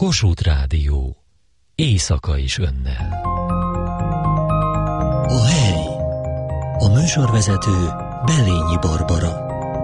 Kossuth Rádió. Éjszaka is önnel. A hely. A műsorvezető Belényi Barbara.